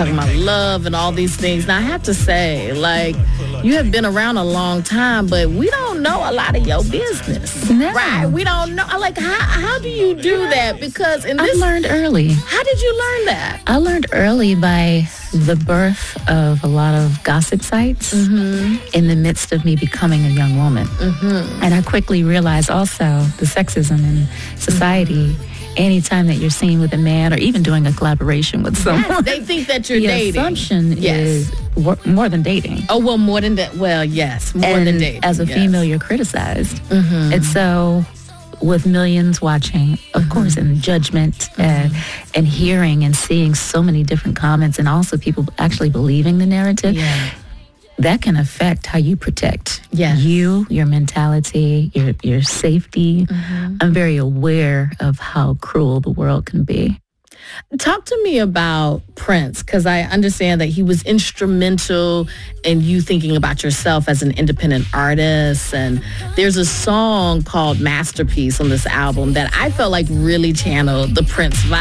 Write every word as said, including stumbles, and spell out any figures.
talking about love and all these things. Now, I have to say, like, you have been around a long time, but we don't know a lot of your business. No. Right? We don't know. Like, how, how do you do that? Because in this... I learned early. How did you learn that? I learned early by the birth of a lot of gossip sites mm-hmm. in the midst of me becoming a young woman. Mm-hmm. And I quickly realized also the sexism in society. Mm-hmm. Anytime that you're seen with a man or even doing a collaboration with someone, yes, they think that you're the dating. The assumption yes. is wor- more than dating. Oh, well, more than that. Well, yes, more and than dating. As a yes. female, you're criticized. Mm-hmm. And so with millions watching, of mm-hmm. course, and judgment mm-hmm. and, and hearing and seeing so many different comments and also people actually believing the narrative, yeah. that can affect how you protect yes. you, your mentality, your your safety. Mm-hmm. I'm very aware of how cruel the world can be. Talk to me about Prince, because I understand that he was instrumental in you thinking about yourself as an independent artist. And there's a song called Masterpiece on this album that I felt like really channeled the Prince vibe.